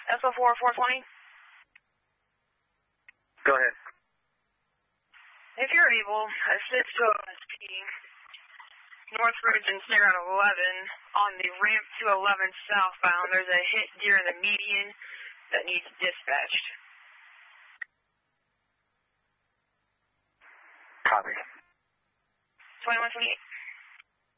SO4 420. Go ahead. If you're able, assist to OSP, Northridge and Snare at 11, on the ramp to 11 southbound, there's a hit deer in the median that needs dispatched. Copy. 2128.